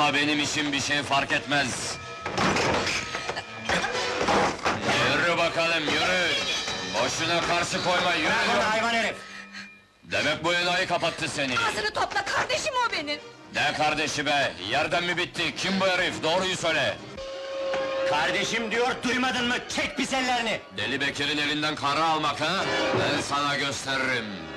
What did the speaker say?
Ama benim için bir şey fark etmez. Yürü bakalım, yürü! Boşuna karşı koyma, yürü! Hayvan herif! Demek bu enayi kapattı seni! Ağzını topla, kardeşim o benim! Ne kardeşi be, yerden mi bitti, kim bu herif, doğruyu söyle! Kardeşim diyor, duymadın mı? Çek pis ellerini! Deli Bekir'in elinden karı almak ha? Ben sana gösteririm!